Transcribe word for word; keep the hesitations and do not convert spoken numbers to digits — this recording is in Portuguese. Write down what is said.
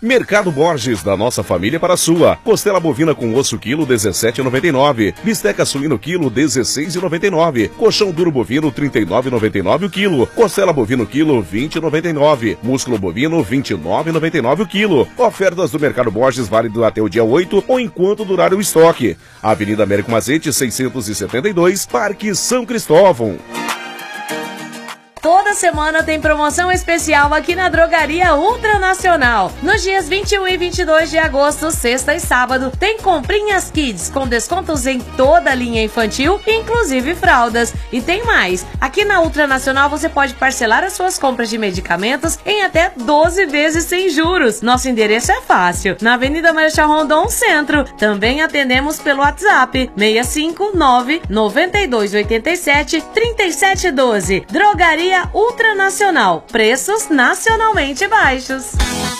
Mercado Borges, da nossa família para a sua. Costela bovina com osso quilo dezessete reais e noventa e nove centavos. Bisteca suíno quilo dezesseis reais e noventa e nove centavos. Colchão duro bovino trinta e nove reais e noventa e nove centavos o quilo. Costela bovino quilo vinte reais e noventa e nove centavos. Músculo bovino vinte e nove reais e noventa e nove centavos o quilo. Ofertas do Mercado Borges válido até o dia oito ou enquanto durar o estoque. Avenida Américo Mazete seiscentos e setenta e dois, Parque São Cristóvão. Toda semana tem promoção especial aqui na Drogaria Ultranacional. Nos dias vinte e um e vinte e dois de agosto, sexta e sábado, tem comprinhas Kids com descontos em toda a linha infantil, inclusive fraldas. E tem mais, aqui na Ultranacional você pode parcelar as suas compras de medicamentos em até doze vezes sem juros. Nosso endereço é fácil, na Avenida Marechal Rondon, Centro. Também atendemos pelo WhatsApp seis cinco nove, nove dois oito sete, três sete um dois. Drogaria Ultranacional, preços nacionalmente baixos.